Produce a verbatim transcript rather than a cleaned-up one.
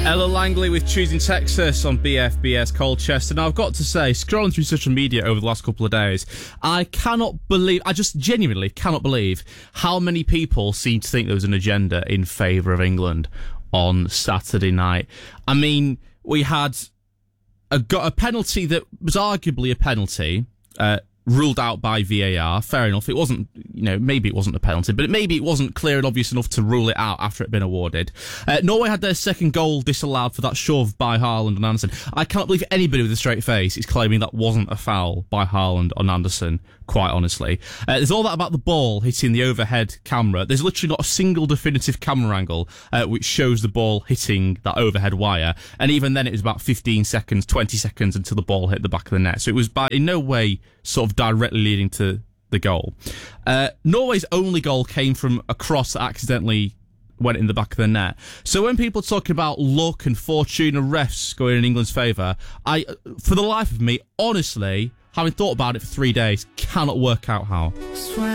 Ella Langley with Choosing Texas on B F B S Colchester. Now, I've got to say, scrolling through social media over the last couple of days, I cannot believe, I just genuinely cannot believe how many people seem to think there was an agenda in favour of England on Saturday night. I mean, we had a, got a penalty that was arguably a penalty, uh, ruled out by V A R. Fair enough. It wasn't, you know, maybe it wasn't a penalty, but it, maybe it wasn't clear and obvious enough to rule it out after it had been awarded. Uh, Norway had their second goal disallowed for that shove by Haaland on Anderson. I cannot believe anybody with a straight face is claiming that wasn't a foul by Haaland on Anderson, quite honestly. Uh, there's all that about the ball hitting the overhead camera. There's literally not a single definitive camera angle uh, which shows the ball hitting that overhead wire. And even then it was about fifteen seconds, twenty seconds until the ball hit the back of the net. So it was by in no way sort of directly leading to the goal. Uh, Norway's only goal came from a cross that accidentally went in the back of the net. So when people are talking about luck and fortune and refs going in England's favour, I, for the life of me, honestly, having thought about it for three days, cannot work out how.